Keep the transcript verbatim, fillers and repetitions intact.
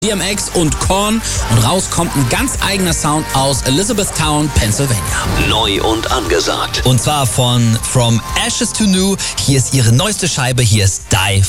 D M X und Korn und raus kommt ein ganz eigener Sound aus Elizabethtown, Pennsylvania. Neu und angesagt. Und zwar von From Ashes to New. Hier ist ihre neueste Scheibe, hier ist Die